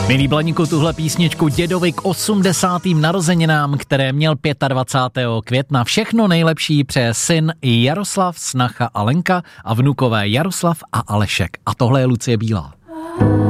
Milí Blaníku, tuhle písničku dědovi k 80. narozeninám, které měl 25. května. Všechno nejlepší přeje syn Jaroslav, snacha Alenka a vnukové Jaroslav a Alešek. A tohle je Lucie Bílá.